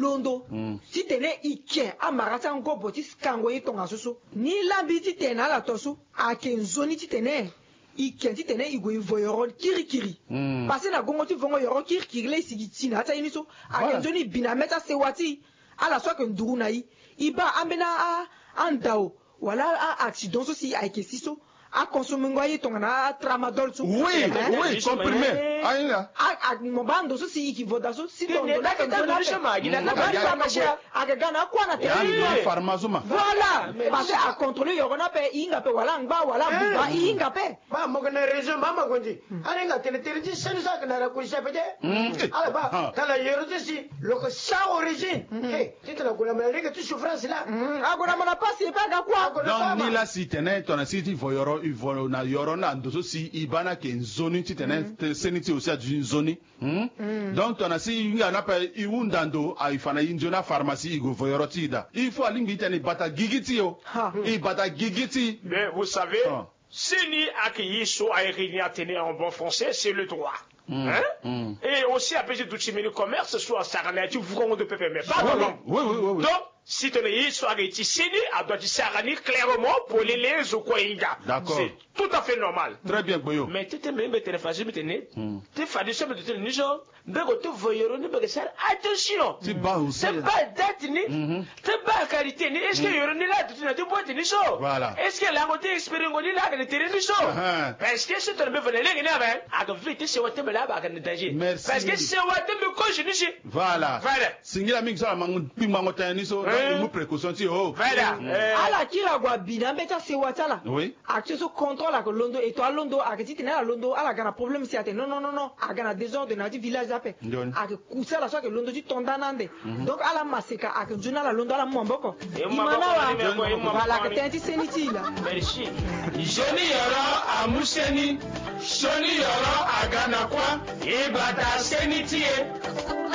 londo si tene ike amarata ngobo ti kango yi tonga susu ni lambi ti tene ala tosu akenzoni ti tene ike ti tene igo ivoyoro kirikiri parce na gongo ti vongo yoro kirikiri le sigitina ata yini so akenzoni bina meta sewati ala so ke nduru na yi iba ambena andao wala accident so si ake siso a consommer ngoyi tongana tramadol su oui comprimé aina mobando so si ikivoda so si tondo la que tano chama gina na pharmacia agana kwa na pharmazuma voilà parce à contrôler yorona pe inga pe wala ngba wala buba inga pe ba mo kana région mama gondi arenga tele ti sen sa kana ra ko sepede ala ba kala yoro si lo ko sa origine ti tala ko la malika tu souffrance là agora mana passe pas ga kwa donc ni la sitene tona siti voyoro ivolo na yorona ndoso si ibana ke nzoni titene seniti aussi a d'une zone donc tona si ngana pa iundando aifana injona pharmacie igo voyoro tida il faut alingi tene bata gigiti yo i bata gigiti. Mais vous savez Seni Akiyiso a tenu en bon français, c'est le droit. Et aussi à peser tout le commerce, soit Sarana, tu vous de PPM. Oui. Donc, si tu n'es pas arrêté, Seni a doit dire Sarani clairement pour les lèvres ou quoi. D'accord. C'est tout à fait normal. Très bien, Boyo. Mais tu t'es même téléphasé, mais tu n'es pas de ça, mais tu n'es pas de voyeur, ne pas ça. Attention. C'est pas date, ni. C'est pas qualité, ni. Est-ce que y aura ni là, tu n'as pas boîte, ni ça. Voilà. Est-ce que la moitié expérience, ni là, que tu n'es ni ça. Parce que c'est un peu venu, ni avec, à la vérité, c'est what tu me l'as, à la danger. Merci. Parce que c'est what tu me coches, ni ça. Voilà. Singira mix à mangotin, ni ça. Nous précaution, si, oh. Voilà. Ala kira gwa bina beta se watala. Oui. Acte so contrôle à Londo et toi Londo à que à Londo ala gana problème si ate non à gana désordre na di village ape à que cousa la soit que Londo di tondanande donc ala maseka à que juna la Londo ala mwamboko imana wa voilà que tenti seniti là merci jeni yoro amuseni shoni yoro agana kwa ibata seniti